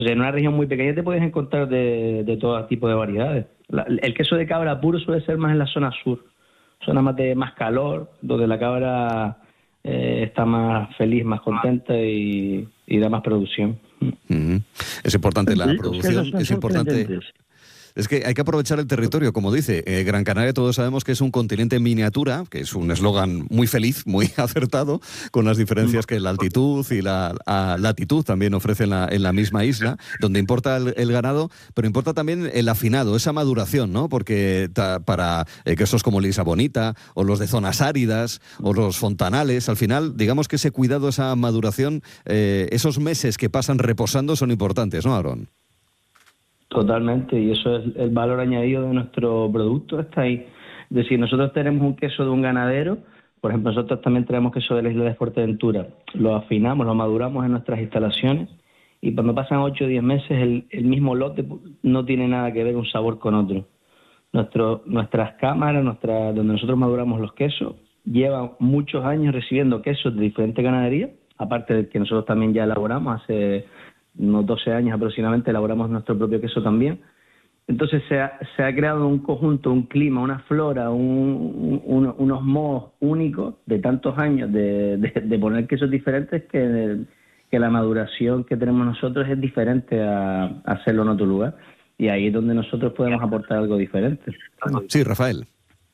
en una región muy pequeña te puedes encontrar de todo tipo de variedades. El queso de cabra puro suele ser más en la zona sur, zona más de más calor, donde la cabra está más feliz, más contenta y da más producción. Uh-huh. Es importante la Sí, producción, es importante. Es que hay que aprovechar el territorio, como dice. Gran Canaria todos sabemos que es un continente en miniatura, que es un eslogan muy feliz, muy acertado, con las diferencias que la altitud y la latitud también ofrecen en la misma isla, donde importa el ganado, pero importa también el afinado, esa maduración, ¿no? Porque para quesos como Lisa Bonita, o los de zonas áridas, o los fontanales, al final, digamos que ese cuidado, esa maduración, esos meses que pasan reposando son importantes, ¿no, Aarón? Totalmente, y eso es el valor añadido de nuestro producto, está ahí. Es decir, nosotros tenemos un queso de un ganadero, por ejemplo, nosotros también tenemos queso de la isla de Fuerteventura, lo afinamos, lo maduramos en nuestras instalaciones, y cuando pasan 8 o 10 meses, el mismo lote no tiene nada que ver un sabor con otro. Nuestras cámaras, donde nosotros maduramos los quesos, llevan muchos años recibiendo quesos de diferentes ganaderías, aparte de que nosotros también ya elaboramos hace unos 12 años aproximadamente, elaboramos nuestro propio queso también. Entonces se ha creado un conjunto, un clima, una flora, unos mohos únicos de tantos años de poner quesos diferentes que la maduración que tenemos nosotros es diferente a hacerlo en otro lugar. Y ahí es donde nosotros podemos aportar algo diferente. Sí, Rafael.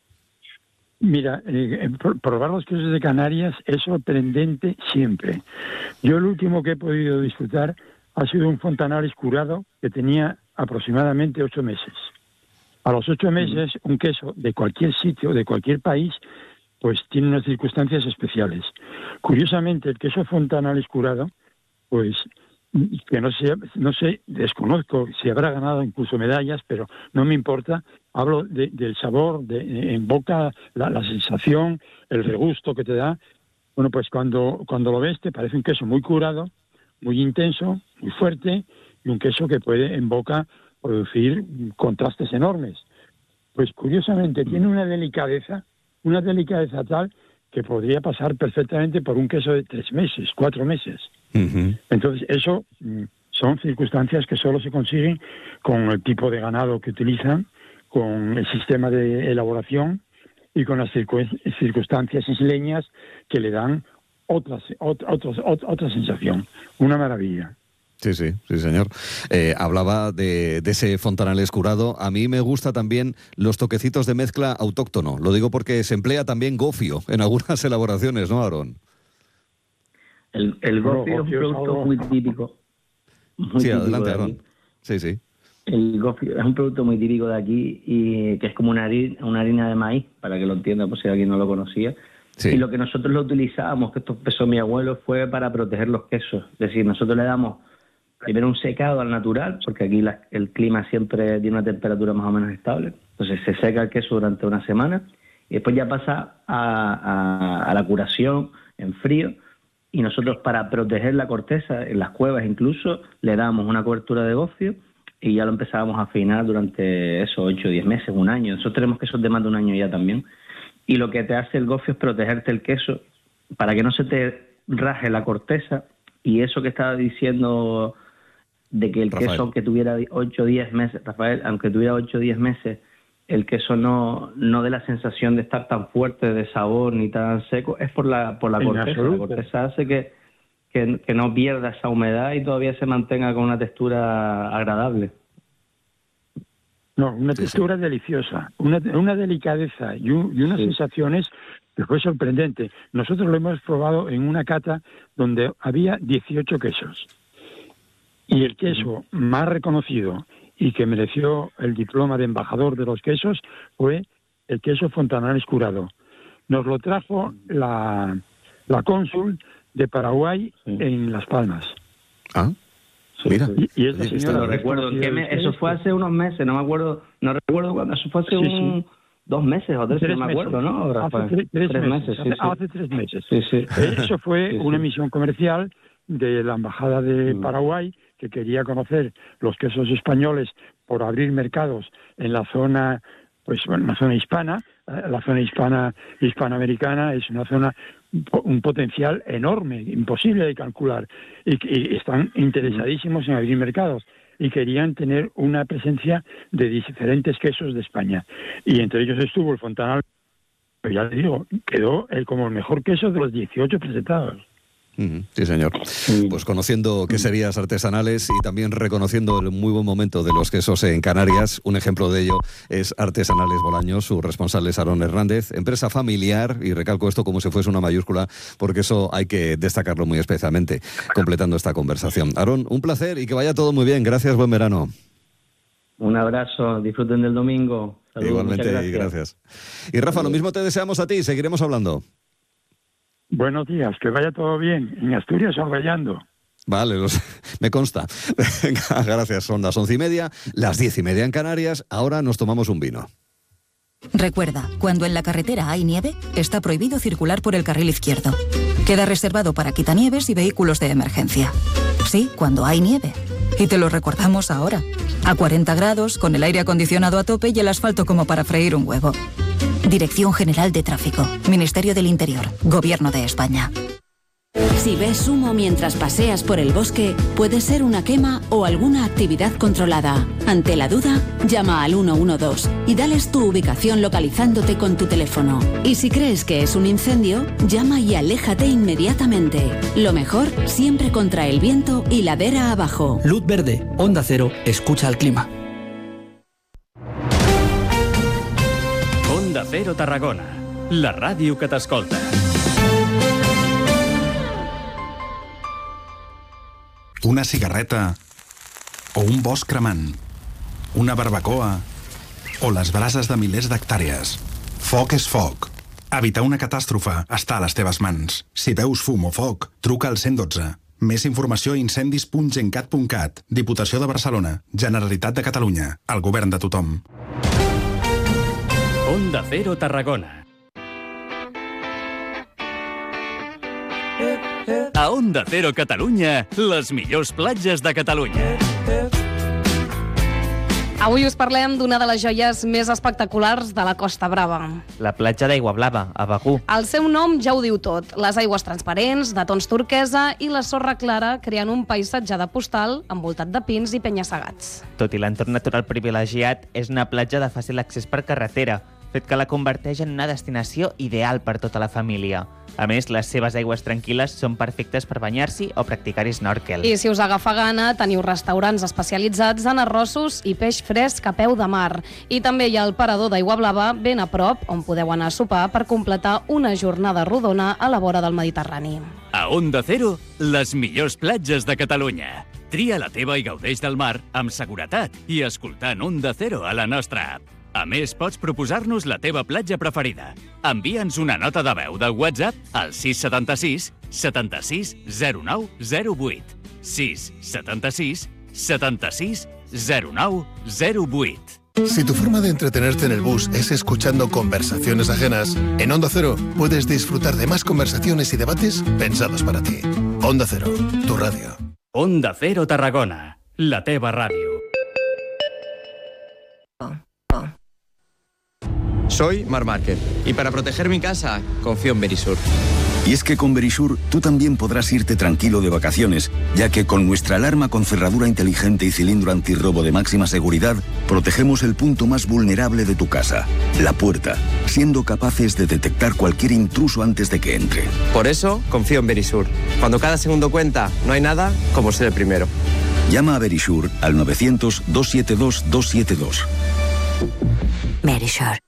Mira, probar los quesos de Canarias es sorprendente siempre. Yo el último que he podido disfrutar ha sido un Fontanales curado que tenía aproximadamente 8 meses. A los 8 meses, un queso de cualquier sitio, de cualquier país, pues tiene unas circunstancias especiales. Curiosamente, el queso Fontanales curado, pues que no sé, desconozco si habrá ganado incluso medallas, pero no me importa. Hablo del sabor, en boca, la sensación, el regusto que te da. Bueno, pues cuando lo ves te parece un queso muy curado, muy intenso, muy fuerte, y un queso que puede en boca producir contrastes enormes. Pues curiosamente tiene una delicadeza tal que podría pasar perfectamente por un queso de 3 meses, 4 meses. Uh-huh. Entonces eso son circunstancias que solo se consiguen con el tipo de ganado que utilizan, con el sistema de elaboración y con las circunstancias isleñas que le dan otra sensación. Una maravilla. Sí, señor. Hablaba de ese Fontanales curado. A mí me gusta también los toquecitos de mezcla autóctono. Lo digo porque se emplea también gofio en algunas elaboraciones, ¿no, Aarón? El gofio es un producto muy típico. Sí, adelante, Aarón. Sí. El gofio es un producto muy típico de aquí y que es como una harina de maíz, para que lo entienda, por si alguien no lo conocía. Sí. Y lo que nosotros lo utilizábamos, que esto empezó mi abuelo, fue para proteger los quesos. Es decir, nosotros le damos primero un secado al natural, porque aquí el clima siempre tiene una temperatura más o menos estable. Entonces se seca el queso durante una semana y después ya pasa a la curación en frío. Y nosotros, para proteger la corteza, en las cuevas incluso, le damos una cobertura de gofio y ya lo empezábamos a afinar durante esos 8 o 10 meses, un año. Nosotros tenemos quesos de más de un año ya también. Y lo que te hace el gofio es protegerte el queso para que no se te raje la corteza. Y eso que estaba diciendo de que el Rafael, queso, aunque tuviera 8 o 10 meses, Rafael, aunque tuviera 8 o 10 meses, el queso no dé la sensación de estar tan fuerte de sabor ni tan seco, es por la corteza. La corteza hace que no pierda esa humedad y todavía se mantenga con una textura agradable. No, una textura deliciosa, una delicadeza y unas sensaciones que fue sorprendente. Nosotros lo hemos probado en una cata donde había 18 quesos. Y el queso más reconocido y que mereció el diploma de embajador de los quesos fue el queso Fontanales curado. Nos lo trajo la cónsul de Paraguay en Las Palmas. Ah, mira. Y esa señora, lo recuerdo. Eso fue hace unos meses, no recuerdo cuándo. Eso fue hace 2 meses o 3, no me acuerdo, ¿no? Hace 3 meses. Hace 3 meses. Eso fue una misión comercial de la Embajada de Paraguay, que quería conocer los quesos españoles por abrir mercados en la zona pues bueno, una zona hispana. La zona hispanoamericana es una zona, un potencial enorme, imposible de calcular, y están interesadísimos en abrir mercados y querían tener una presencia de diferentes quesos de España. Y entre ellos estuvo el Fontanal, pero ya le digo, quedó como el mejor queso de los 18 presentados. Sí, señor. Pues conociendo queserías artesanales y también reconociendo el muy buen momento de los quesos en Canarias, un ejemplo de ello es Artesanales Bolaños. Su responsable es Aarón Hernández, empresa familiar, y recalco esto como si fuese una mayúscula, porque eso hay que destacarlo muy especialmente, completando esta conversación. Aarón, un placer y que vaya todo muy bien. Gracias, buen verano. Un abrazo, disfruten del domingo. Saludos, igualmente, y gracias. Y Rafa, lo mismo te deseamos a ti, seguiremos hablando. Buenos días, que vaya todo bien. En Asturias orvallando. Vale, me consta. Venga, gracias. Son las 11:30, las 10:30 en Canarias. Ahora nos tomamos un vino. Recuerda, cuando en la carretera hay nieve, está prohibido circular por el carril izquierdo. Queda reservado para quitanieves y vehículos de emergencia. Sí, cuando hay nieve. Y te lo recordamos ahora. A 40 grados, con el aire acondicionado a tope y el asfalto como para freír un huevo. Dirección General de Tráfico, Ministerio del Interior, Gobierno de España. Si ves humo mientras paseas por el bosque, puede ser una quema o alguna actividad controlada. Ante la duda, llama al 112 y dales tu ubicación localizándote con tu teléfono. Y si crees que es un incendio, llama y aléjate inmediatamente. Lo mejor, siempre contra el viento y ladera abajo. Luz verde, Onda Cero, escucha al clima. Onda Cero Tarragona, la ràdio que t'escolta. Una cigarreta o un bosc cremant, una barbacoa o les brases de milers d'hectàrees. Foc és foc. Evitar una catàstrofe està a les teves mans. Si veus fum o foc, truca al 112. Més informació a incendis.gencat.cat. Diputació de Barcelona, Generalitat de Catalunya, el govern de tothom. Onda Cero Tarragona. A Onda Cero Catalunya, les millors platges de Catalunya. Avui us parlem d'una de les joies més espectaculars de la Costa Brava. La platja d'Aigua Blava, a Begur. El seu nom ja ho diu tot. Les aigües transparents, de tons turquesa i la sorra clara creant un paisatge de postal envoltat de pins i penya-segats. Tot i l'entorn natural privilegiat, és una platja de fàcil accés per carretera, fet que la converteix en una destinació ideal per tota la família. A més, les seves aigües tranquil·les són perfectes per banyar-s'hi o practicar snorkel. I si us agafa gana, teniu restaurants especialitzats en arrossos i peix fresc a peu de mar. I també hi ha el parador d'Aigua Blava ben a prop, on podeu anar a sopar per completar una jornada rodona a la vora del Mediterrani. A Onda Cero, les millors platges de Catalunya. Tria la teva i gaudeix del mar amb seguretat i escoltant Onda Cero a la nostra app. A més, pots proposar-nos la teva platja preferida. Envia'ns una nota de veu de WhatsApp al 676 76 09 08. 676 76 09 08. Si tu forma de entretenerte en el bus es escuchando conversaciones ajenas, en Onda Cero puedes disfrutar de más conversaciones y debates pensados para ti. Onda Cero, tu radio. Onda Cero Tarragona, la teva ràdio. Soy Mar Márquez y para proteger mi casa confío en Verisur. Y es que con Verisur tú también podrás irte tranquilo de vacaciones, ya que con nuestra alarma con cerradura inteligente y cilindro antirrobo de máxima seguridad, protegemos el punto más vulnerable de tu casa, la puerta, siendo capaces de detectar cualquier intruso antes de que entre. Por eso confío en Verisur. Cuando cada segundo cuenta, no hay nada como ser el primero. Llama a Verisur al 900-272-272. Verisur.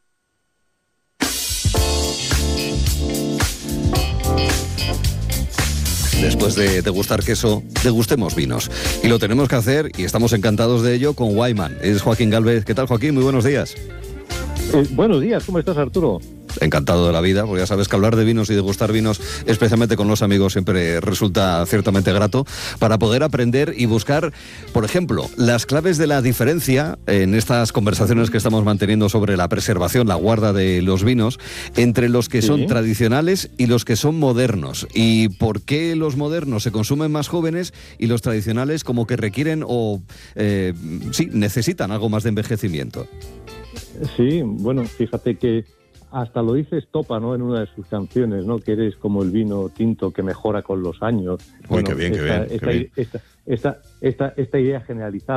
Después de degustar queso, degustemos vinos. Y lo tenemos que hacer, y estamos encantados de ello, con Wayman. Es Joaquín Gálvez. ¿Qué tal, Joaquín? Muy buenos días. Buenos días, ¿cómo estás, Arturo? Encantado de la vida, porque ya sabes que hablar de vinos y degustar vinos, especialmente con los amigos, siempre resulta ciertamente grato, para poder aprender y buscar, por ejemplo, las claves de la diferencia en estas conversaciones que estamos manteniendo sobre la preservación, la guarda de los vinos, entre los que son tradicionales y los que son modernos. Y por qué los modernos se consumen más jóvenes y los tradicionales como que requieren o necesitan algo más de envejecimiento. Sí, bueno, fíjate que hasta lo dice Estopa, ¿no? En una de sus canciones, ¿no? Que eres como el vino tinto que mejora con los años. Uy, qué bien, qué bien. Esta idea generalizada